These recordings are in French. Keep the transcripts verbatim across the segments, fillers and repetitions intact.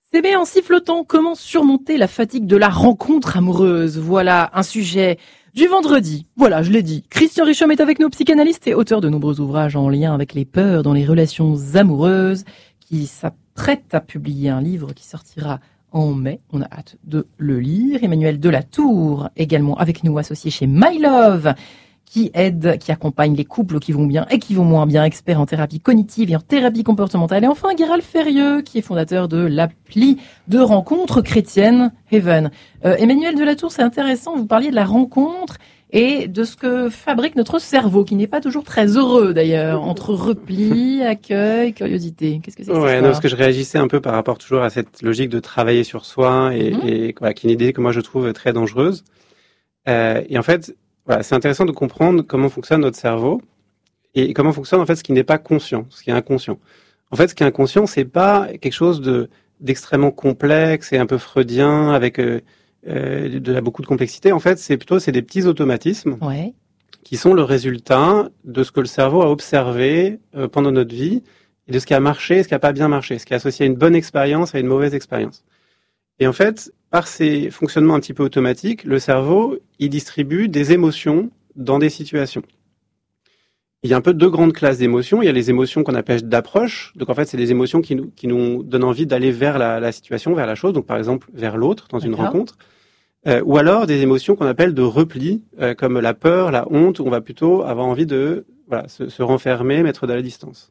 S'aimer en sifflotant, comment surmonter la fatigue de la rencontre amoureuse? Voilà un sujet du vendredi. Voilà, je l'ai dit. Christian Richomme est avec nous, psychanalyste et auteur de nombreux ouvrages en lien avec les peurs dans les relations amoureuses, qui s'apprête à publier un livre qui sortira en mai. On a hâte de le lire. Emmanuel Delatour, également avec nous, associé chez My Love, qui aide, qui accompagne les couples qui vont bien et qui vont moins bien, expert en thérapie cognitive et en thérapie comportementale. Et enfin, Guéral Ferrieux, qui est fondateur de l'appli de rencontres chrétiennes Heaven. Euh, Emmanuel Delatour, c'est intéressant, vous parliez de la rencontre et de ce que fabrique notre cerveau, qui n'est pas toujours très heureux d'ailleurs, entre repli, accueil, curiosité. Qu'est-ce que c'est que ouais, ça? non, parce que je réagissais un peu par rapport toujours à cette logique de travailler sur soi et, mmh. et voilà, qui est une idée que moi je trouve très dangereuse. Euh, et en fait, voilà, c'est intéressant de comprendre comment fonctionne notre cerveau et comment fonctionne en fait ce qui n'est pas conscient, ce qui est inconscient. En fait, ce qui est inconscient, c'est pas quelque chose de d'extrêmement complexe et un peu freudien avec euh, euh, de la beaucoup de complexité. En fait, c'est plutôt c'est des petits automatismes ouais. qui sont le résultat de ce que le cerveau a observé euh, pendant notre vie et de ce qui a marché et ce qui a pas bien marché, ce qui est associé à une bonne expérience et à une mauvaise expérience. Et en fait, par ces fonctionnements un petit peu automatiques, le cerveau, il distribue des émotions dans des situations. Il y a un peu deux grandes classes d'émotions. Il y a les émotions qu'on appelle d'approche. Donc en fait, c'est des émotions qui nous, qui nous donnent envie d'aller vers la, la situation, vers la chose. Donc par exemple, vers l'autre dans une D'accord. rencontre. Euh, ou alors des émotions qu'on appelle de repli, euh, comme la peur, la honte, où on va plutôt avoir envie de voilà, se, se renfermer, mettre de la distance.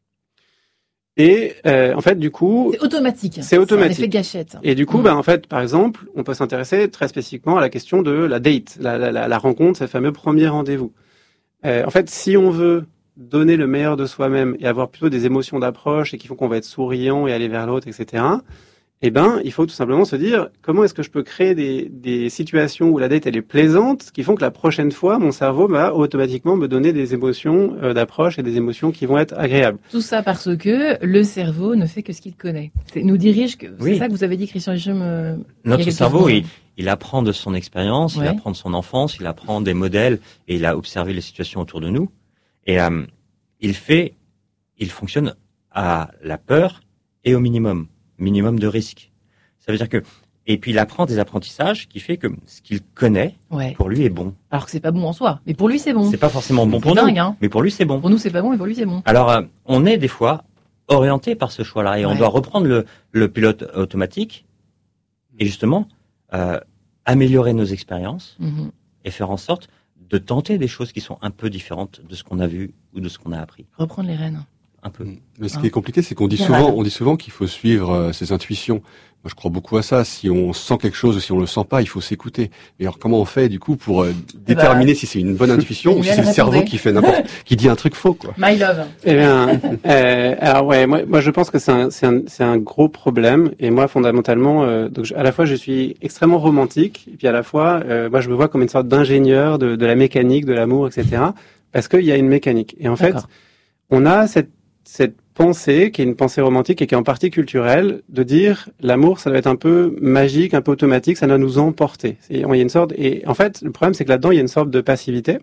Et euh, en fait, du coup, c'est automatique. C'est automatique. C'est un effet gâchette. Et du coup, mmh. ben en fait, par exemple, on peut s'intéresser très spécifiquement à la question de la date, la, la, la rencontre, ce fameux premier rendez-vous. Euh, en fait, si on veut donner le meilleur de soi-même et avoir plutôt des émotions d'approche et qui font qu'on va être souriant et aller vers l'autre, et cetera. Eh ben, il faut tout simplement se dire comment est-ce que je peux créer des, des situations où la date elle est plaisante, qui font que la prochaine fois, mon cerveau va automatiquement me donner des émotions euh, d'approche et des émotions qui vont être agréables. Tout ça parce que le cerveau ne fait que ce qu'il connaît. C'est, nous dirige que c'est oui. ça que vous avez dit, Christian Richomme. Euh, Notre cerveau, il, il apprend de son expérience, ouais. il apprend de son enfance, il apprend des modèles et il a observé les situations autour de nous. Et euh, il fait, il fonctionne à la peur et au minimum, minimum de risque. Ça veut dire que, et puis il apprend des apprentissages qui fait que ce qu'il connaît, ouais. pour lui est bon. Alors que c'est pas bon en soi, mais pour lui c'est bon. C'est pas forcément bon pour c'est nous, dingue, hein. mais pour lui c'est bon. Pour nous c'est pas bon, mais pour lui c'est bon. Alors, euh, on est des fois orienté par ce choix-là et ouais. on doit reprendre le, le pilote automatique et justement euh, améliorer nos expériences mm-hmm. et faire en sorte de tenter des choses qui sont un peu différentes de ce qu'on a vu ou de ce qu'on a appris. Reprendre les rênes. Un peu. Mais ce qui est compliqué, c'est qu'on dit souvent, on dit souvent qu'il faut suivre euh, ses intuitions. Moi, je crois beaucoup à ça. Si on sent quelque chose ou si on le sent pas, il faut s'écouter. Et alors, comment on fait, du coup, pour euh, déterminer bah, si c'est une bonne intuition ou si c'est le cerveau qui fait n'importe, qui dit un truc faux, quoi. My love. Eh bien, euh, alors ouais, moi, moi, je pense que c'est un, c'est un, c'est un gros problème. Et moi, fondamentalement, euh, donc, à la fois, je suis extrêmement romantique, et puis à la fois, euh, moi, je me vois comme une sorte d'ingénieur de, de la mécanique, de l'amour, et cetera. Parce qu'il y a une mécanique. Et en D'accord. fait, on a cette cette pensée, qui est une pensée romantique et qui est en partie culturelle, de dire l'amour, ça doit être un peu magique, un peu automatique, ça doit nous emporter. Il y a une sorte, et en fait, le problème, c'est que là-dedans, il y a une sorte de passivité.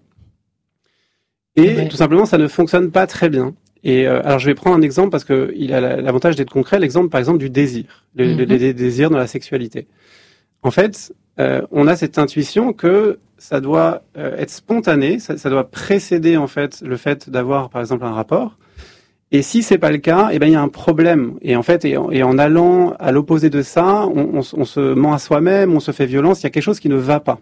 Et ouais. tout simplement, ça ne fonctionne pas très bien. Et euh, alors, je vais prendre un exemple parce que il a l'avantage d'être concret. L'exemple, par exemple, du désir, le, mm-hmm. le, le désir dans la sexualité. En fait, euh, on a cette intuition que ça doit euh, être spontané, ça, ça doit précéder en fait le fait d'avoir, par exemple, un rapport. Et si c'est pas le cas, eh ben il y a un problème. Et en fait, et en, et en allant à l'opposé de ça, on, on, on se ment à soi-même, on se fait violence. Il y a quelque chose qui ne va pas.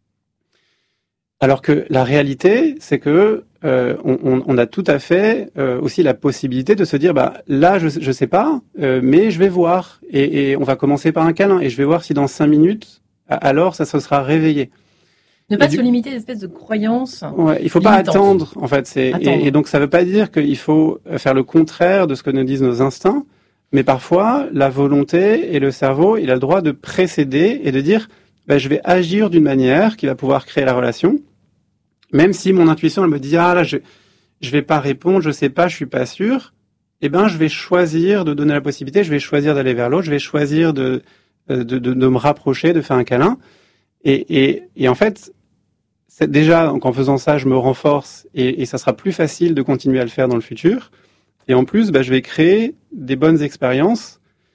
Alors que la réalité, c'est que euh, on, on a tout à fait euh, aussi la possibilité de se dire, bah là, je je sais pas, euh, mais je vais voir. Et, et on va commencer par un câlin. Et je vais voir si dans cinq minutes, alors ça se sera réveillé. Ne pas et se du... limiter à des espèces de croyances. Ouais, il faut pas attendre, en fait. C'est et, et donc ça veut pas dire qu'il faut faire le contraire de ce que nous disent nos instincts, mais parfois la volonté et le cerveau, il a le droit de précéder et de dire, ben, je vais agir d'une manière qui va pouvoir créer la relation, même si mon intuition elle me dit ah là je je vais pas répondre, je sais pas, je suis pas sûr. Eh ben je vais choisir de donner la possibilité, je vais choisir d'aller vers l'autre, je vais choisir de de de, de me rapprocher, de faire un câlin. Et, et, et en fait, c'est déjà, donc en faisant ça, je me renforce et, et ça sera plus facile de continuer à le faire dans le futur. Et en plus, bah, je vais créer des bonnes expériences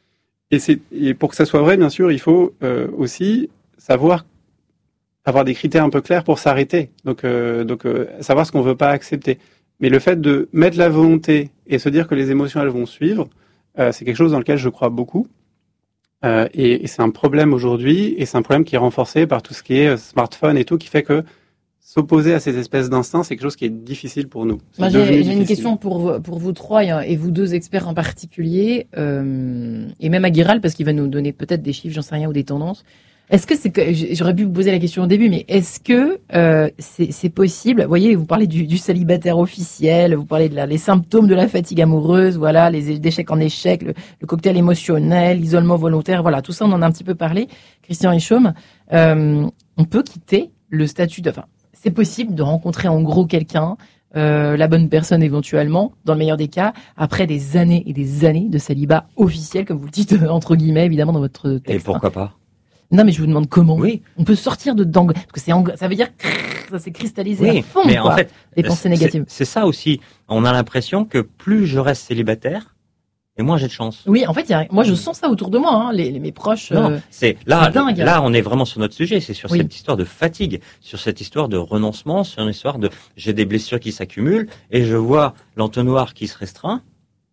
Et, c'est, et pour que ça soit vrai, bien sûr, il faut euh, aussi savoir avoir des critères un peu clairs pour s'arrêter. Donc, euh, donc euh, savoir ce qu'on veut pas accepter. Mais le fait de mettre la volonté et se dire que les émotions, elles vont suivre, euh, c'est quelque chose dans lequel je crois beaucoup. Euh, et, et c'est un problème aujourd'hui, et c'est un problème qui est renforcé par tout ce qui est smartphone et tout, qui fait que s'opposer à ces espèces d'instincts, c'est quelque chose qui est difficile pour nous. C'est Moi, j'ai, j'ai difficile. une question pour vous, pour vous trois et vous deux experts en particulier, euh, et même à Guiral, parce qu'il va nous donner peut-être des chiffres, j'en sais rien, ou des tendances. Est-ce que c'est que, j'aurais pu vous poser la question au début, mais est-ce que euh, c'est, c'est possible? Vous voyez, vous parlez du, du célibataire officiel, vous parlez de la, les symptômes de la fatigue amoureuse, voilà, les d'échec en échec, le, le cocktail émotionnel, l'isolement volontaire, voilà, tout ça, on en a un petit peu parlé. Christian Richomme, euh, on peut quitter le statut de, enfin, c'est possible de rencontrer en gros quelqu'un, euh, la bonne personne éventuellement, dans le meilleur des cas, après des années et des années de célibat officiel, comme vous le dites entre guillemets, évidemment dans votre texte. Et pourquoi pas? Non, mais je vous demande comment. Oui. On peut sortir de d'angle, parce que c'est ang... ça veut dire que ça s'est cristallisé Oui, à fond, mais quoi, en fait, les pensées c'est, négatives. C'est ça aussi. On a l'impression que plus je reste célibataire, et moins j'ai de chance. Oui, en fait, y a... moi je sens ça autour de moi, hein, les, les mes proches. Non, euh... c'est là, c'est dingue. là, on est vraiment sur notre sujet. C'est sur Oui. cette histoire de fatigue, sur cette histoire de renoncement, sur une histoire de j'ai des blessures qui s'accumulent et je vois l'entonnoir qui se restreint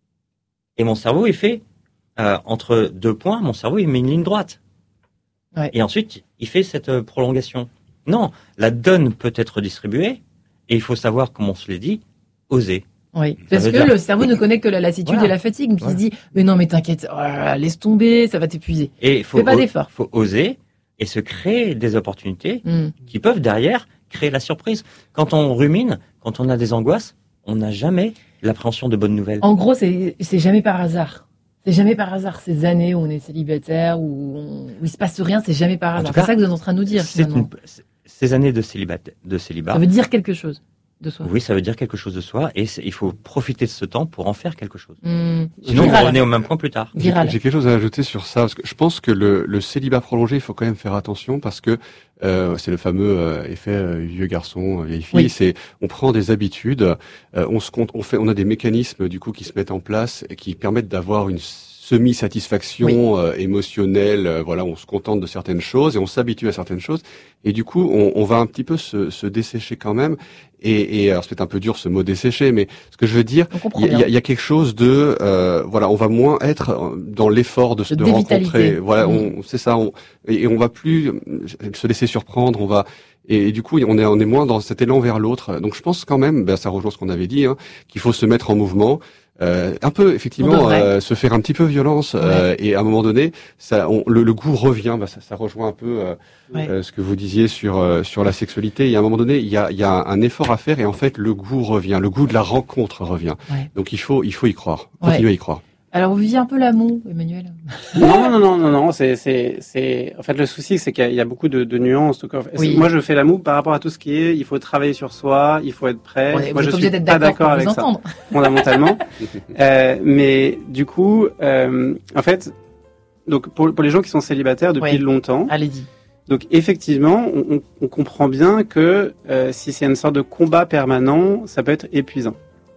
et mon cerveau il fait euh, entre deux points, mon cerveau il met une ligne droite. Ouais. Et ensuite, il fait cette euh, prolongation. Non, la donne peut être distribuée, et il faut savoir, comme on se l'est dit, oser. Oui, Ça parce veut que dire- le cerveau ne connaît que la lassitude Voilà. et la fatigue, puis il Voilà. se dit, mais non, mais t'inquiète, oh là là, laisse tomber, ça va t'épuiser. Et il faut, Fais pas o- d'effort. faut oser et se créer des opportunités Hmm. qui peuvent derrière créer la surprise. Quand on rumine, quand on a des angoisses, on n'a jamais l'appréhension de bonnes nouvelles. En gros, c'est c'est jamais par hasard. C'est jamais par hasard ces années où on est célibataire, où, on, où il se passe rien, c'est jamais par En hasard. tout cas, C'est ça que vous êtes en train de nous dire. C'est Finalement. une- c'est- ces années de célibat, de célibat, Ça veut dire quelque chose de soi. oui, ça veut dire quelque chose de soi, et c'est- il faut profiter de ce temps pour en faire quelque chose. Hmm. Sinon, Viral. on revenait au même point plus tard. J'ai Viral. j'ai quelque chose à ajouter sur ça, parce que je pense que le, le célibat prolongé, il faut quand même faire attention, parce que euh, c'est le fameux euh, effet euh, vieux garçon, vieille fille. Oui. C'est on prend des habitudes, euh, on se compte, on fait, on a des mécanismes du coup qui se mettent en place et qui permettent d'avoir une semi-satisfaction euh, émotionnelle. Euh, voilà, on se contente de certaines choses et on s'habitue à certaines choses. Et du coup, on, on va un petit peu se, se dessécher quand même. Et, et alors c'est peut-être un peu dur ce mot dessécher, mais ce que je veux dire, On comprend il y, a- bien. il y a- il y a quelque chose de, euh, voilà, on va moins être dans l'effort de, se- De de dévitaliser. rencontrer. Voilà, Mm. on, c'est ça. On, et, et on va plus se laisser surprendre. On va et, et du coup, on est on est moins dans cet élan vers l'autre. Donc je pense quand même, ben, ça rejoint ce qu'on avait dit, hein, qu'il faut se mettre en mouvement. Euh, un peu On effectivement devrait. euh, se faire un petit peu violence euh, et à un moment donné ça on, le, le goût revient, bah, ça, ça rejoint un peu euh, Ouais. euh, ce que vous disiez sur euh, sur la sexualité. Il y a un moment donné il y a il y a un effort à faire et en fait le goût revient, le goût de la rencontre revient. Ouais. Donc il faut il faut y croire, Ouais. continuer à y croire. Alors vous viviez un peu l'amour, Emmanuel. Non, non, non, non, non. C'est, c'est, c'est. En fait, le souci, c'est qu'il y a, il y a beaucoup de, de nuances. Donc, en fait, Oui. moi, je fais l'amour par rapport à tout ce qui est. Il faut travailler sur soi. Il faut être prêt. Ouais, moi, vous je êtes suis obligé d'être pas d'accord d'accord pour avec vous ça, entendre. fondamentalement. euh, mais du coup, euh, en fait, donc pour, pour les gens qui sont célibataires depuis Ouais. longtemps, Allez-y. donc effectivement, on, on, on comprend bien que euh, si c'est une sorte de combat permanent, ça peut être épuisant.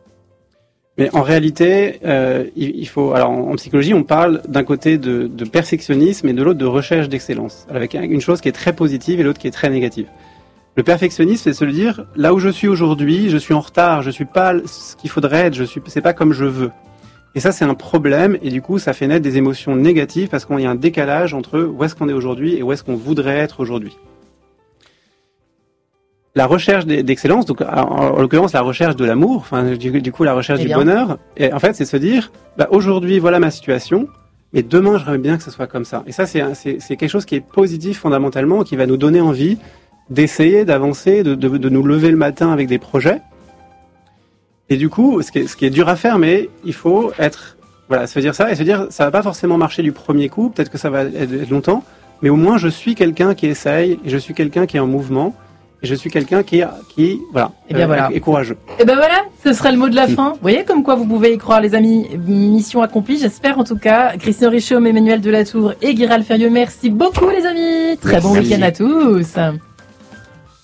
Mais en réalité, euh, il, il faut. Alors en, en psychologie, on parle d'un côté de, de perfectionnisme et de l'autre de recherche d'excellence, avec une chose qui est très positive et l'autre qui est très négative. Le perfectionnisme, c'est se le dire là où je suis aujourd'hui, je suis en retard, je suis pas ce qu'il faudrait être, je suis, c'est pas comme je veux. Et ça, c'est un problème, et du coup, ça fait naître des émotions négatives parce qu'il y a un décalage entre où est-ce qu'on est aujourd'hui et où est-ce qu'on voudrait être aujourd'hui. La recherche d'excellence, donc en, en l'occurrence la recherche de l'amour, enfin du, du coup la recherche Eh du bien. bonheur, et en fait c'est se dire, bah, aujourd'hui voilà ma situation, mais demain j'aimerais bien que ce soit comme ça. Et ça c'est, c'est, c'est quelque chose qui est positif fondamentalement, qui va nous donner envie d'essayer, d'avancer, de, de, de nous lever le matin avec des projets. Et du coup, ce qui est, ce qui est dur à faire, mais il faut être, voilà, se dire ça et se dire, ça va pas forcément marcher du premier coup, peut-être que ça va être longtemps, mais au moins je suis quelqu'un qui essaye, et je suis quelqu'un qui est en mouvement. Et je suis quelqu'un qui, qui voilà, Eh bien, euh, voilà. est courageux. Et ben voilà, ce sera le mot de la fin. Vous voyez comme quoi vous pouvez y croire, les amis. Mission accomplie, j'espère en tout cas. Christian Richomme, Emmanuel Delatour et Guiral Férieux, merci beaucoup les amis. Très bon Merci. week-end à tous.